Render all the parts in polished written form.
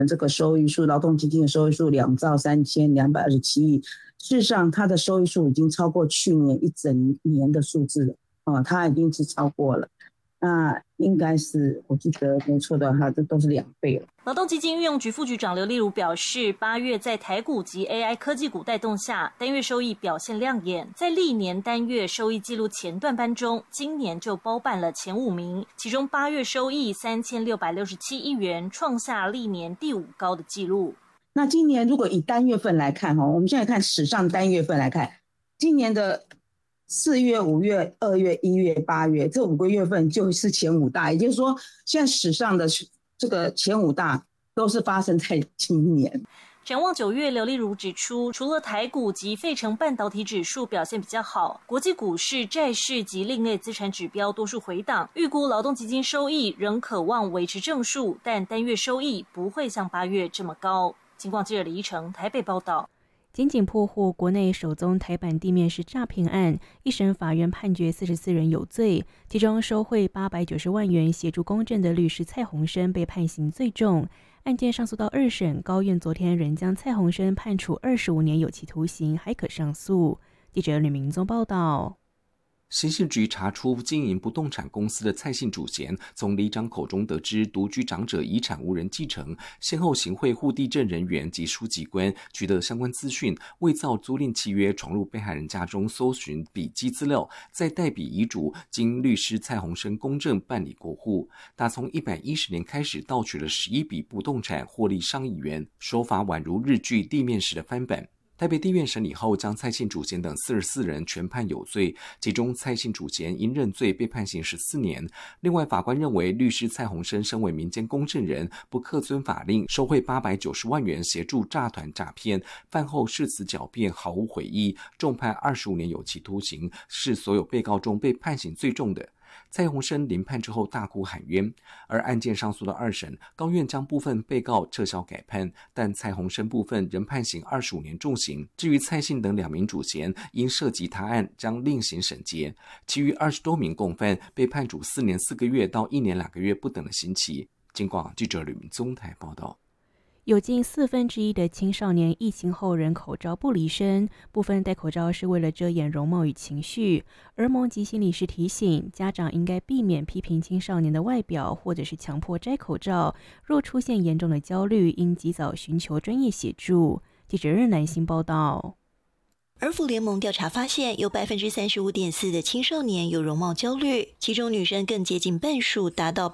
这个收益数，劳动基金的收益数2兆3227亿，事实上它的收益数已经超过去年一整年的数字了，它已经是超过了。那应该是我记得没错的话，这都是2倍了。 劳动基金运用局副局长刘丽如表示，8月在台股及 AI 科技股带动下，单月收益表现亮眼，在历年单月收益纪录前段班中，今年就包办了前5名，其中8月收益3667亿元，创下历年第5高的纪录。 那今年如果以单月份来看，我们现在看史上单月份来看，今年的4月、5月、2月、1月、8月这5个月份就是前5大，也就是说，现在史上的这个前5大都是发生在今年。 展望9月，刘丽如指出，除了台股及费城半导体指数表现比较好，国际股市、债市及另类资产指标多数回档，预估劳动基金收益仍可望维持正数，但单月收益不会像8月这么高。警广记者李依成台北报道。 检警破获国内首宗台版地面式诈骗案，一审法院判决44人有罪，其中收贿890万元协助公证的律师蔡鸿生被判刑最重。案件上诉到2审，高院昨天仍将蔡鸿生判处25年有期徒刑，还可上诉。记者吕明宗报道。 刑事局查出经营不动产公司的蔡姓主嫌，从里长口中得知独居长者遗产无人继承，先后行贿户地政人员及书记官，取得相关资讯，伪造租赁契约，闯入被害人家中搜寻笔迹资料，再代笔遗嘱，经律师蔡鸿生公证办理过户。打从110年开始盗取了11笔不动产，获利上亿元，手法宛如日剧地面式的翻版。台北地院审理后，将蔡姓主嫌等44人全判有罪，其中蔡姓主嫌因认罪被判刑14年。另外，法官认为律师蔡鸿生身为民间公证人，不恪遵法令，收贿890万元协助诈团诈骗，饭后誓词狡辩，毫无悔意，重判25年有期徒刑，是所有被告中被判刑最重的。蔡鸿生临判之后大哭喊冤，而案件上诉到2审，高院将部分被告撤销改判，但蔡鸿生部分仍判刑25年重刑。至于蔡姓等2名主嫌，因涉及他案将另行审结，其余20多名共犯被判处4年4个月到1年2个月不等的刑期。警广记者吕明宗台报道。 有近1/4的青少年疫情后仍口罩不离身，部分戴口罩是为了遮掩容貌与情绪。儿盟及心理师提醒，家长应该避免批评青少年的外表，或者是强迫摘口罩。若出现严重的焦虑，应及早寻求专业协助。记者任南星报道。 儿福联盟调查发现，有 35.4% 的青少年有容貌焦虑，其中女生更接近半数，达到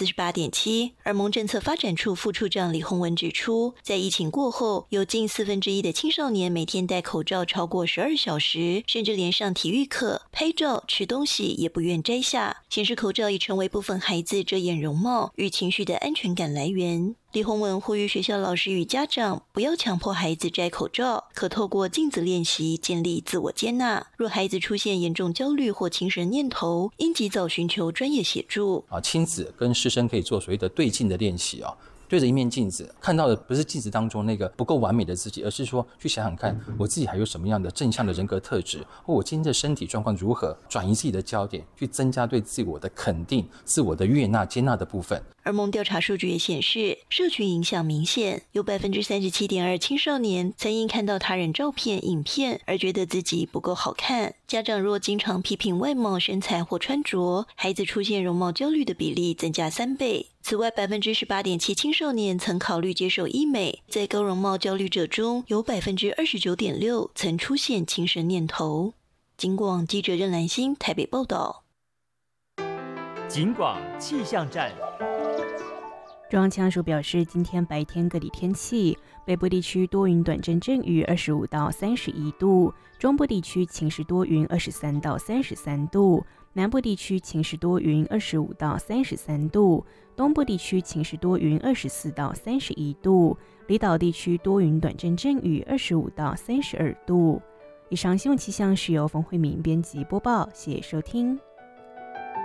48.7%。儿盟政策发展处副处长李宏文指出，在疫情过后，有近1/4的青少年每天戴口罩超过12小时，甚至连上体育课、拍照、吃东西也不愿摘下，显示口罩已成为部分孩子遮掩容貌与情绪的安全感来源。李宏文呼吁学校老师与家长不要强迫孩子摘口罩，可透过镜子练习建立自我接纳。若孩子出现严重焦虑或轻生念头，应及早寻求专业协助。 亲子跟师生可以做所谓的对镜的练习对着一面镜子，看到的不是镜子当中那个不够完美的自己，而是说去想想看，我自己还有什么样的正向的人格特质，或我今天的身体状况如何，转移自己的焦点，去增加对自我的肯定、自我的悦纳、接纳的部分。 儿盟调查数据也显示，社群影响明显，有 37.2% 青少年曾因看到他人照片、影片而觉得自己不够好看。家长若经常批评外貌、身材或穿着，孩子出现容貌焦虑的比例增加3倍。此外 18.7% 青少年曾考虑接受医美，在高容貌焦虑者中，有 29.6% 曾出现轻生念头。警广记者任兰心台北报道。 警广气象站。 中央气象署表示，今天白天各地天气：北部地区多云短阵阵雨，25到31度；中部地区晴时多云，23到33度；南部地区晴时多云，25到33度；东部地区晴时多云，24到31度；离岛地区多云短阵阵雨，25到32度。以上新闻气象是由冯慧敏编辑播报，谢谢收听。